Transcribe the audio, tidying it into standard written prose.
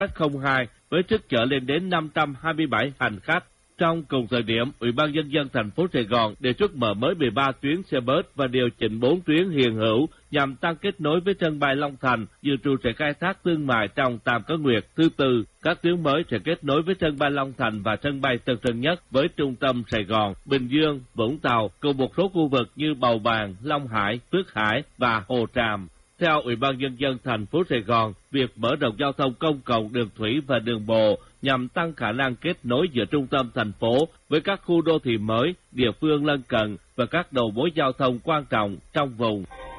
02 với sức chở lên đến 527 hành khách. Trong cùng thời điểm, Ủy ban Nhân dân thành phố Sài Gòn đề xuất mở mới 13 tuyến xe bus và điều chỉnh 4 tuyến hiện hữu nhằm tăng kết nối với sân bay Long Thành, dự trù sẽ khai thác thương mại trong Tam Cá Nguyệt. Thứ tư, các tuyến mới sẽ kết nối với sân bay Long Thành và sân bay Tân Sơn Nhất với trung tâm Sài Gòn, Bình Dương, Vũng Tàu cùng một số khu vực như Bầu Bàng, Long Hải, Phước Hải và Hồ Tràm. Theo Ủy ban Nhân dân thành phố Sài Gòn, việc mở rộng giao thông công cộng đường thủy và đường bộ nhằm tăng khả năng kết nối giữa trung tâm thành phố với các khu đô thị mới, địa phương lân cận và các đầu mối giao thông quan trọng trong vùng.